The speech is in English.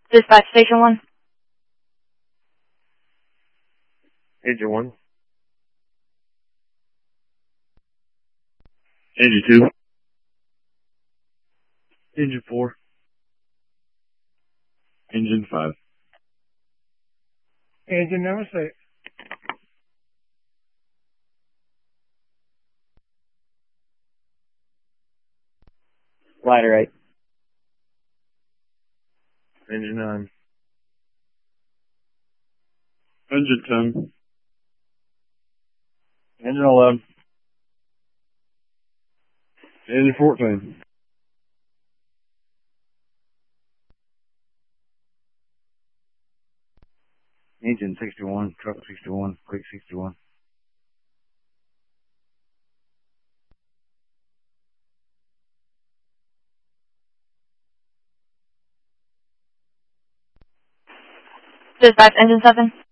Dispatch Station 1. Engine 1. Engine 2. Engine 4. Engine 5. Engine number 6. Ladder 8. Engine 9. Engine 10. Engine 11. Engine 14. Engine 61. Truck 61. Quick 61. Dispatch Engine 7.